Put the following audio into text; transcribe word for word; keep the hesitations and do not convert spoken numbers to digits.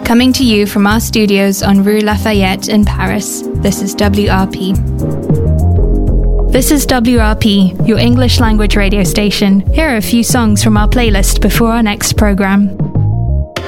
Coming to you from our studios on Rue Lafayette in Paris, this is W R P. This is W R P, your English language radio station. Here are a few songs from our playlist before our next program.